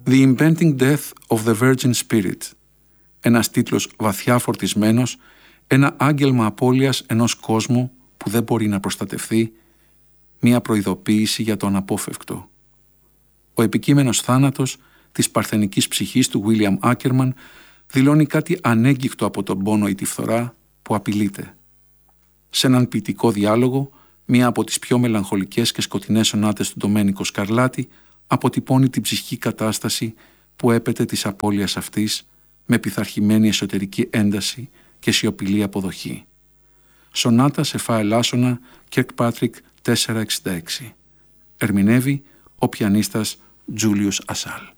The Impending Death of the Virgin Spirit. Ένας τίτλος βαθιά φορτισμένος, ένα άγγελμα απώλειας ενός κόσμου που δεν μπορεί να προστατευθεί, μία προειδοποίηση για το αναπόφευκτο. Ο επικείμενος θάνατος της παρθενικής ψυχής του Βίλιαμ Άκερμαν δηλώνει κάτι ανέγκυχτο από τον πόνο ή τη φθορά που απειλείται. Σε έναν ποιητικό διάλογο, μία από τις πιο μελαγχολικές και σκοτεινές σονάτες του Ντομένικο Σκαρλάτι αποτυπώνει την ψυχική κατάσταση που έπεται της απώλειας αυτής με πειθαρχημένη εσωτερική ένταση και σιωπηλή αποδοχή. Σονάτα σε φα ελάσσονα, Kirkpatrick 466. Ερμηνεύει ο πιανίστας Τζούλιος Ασάλ.